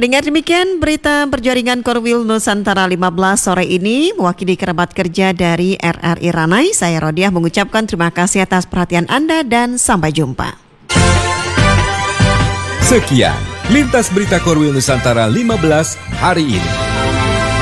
Peringkat demikian berita perjaringan Korwil Nusantara 15 sore ini. Mewakili kerabat kerja dari RRI Ranai, saya Rodiah mengucapkan terima kasih atas perhatian Anda dan sampai jumpa. Sekian Lintas Berita Korwil Nusantara 15 hari ini.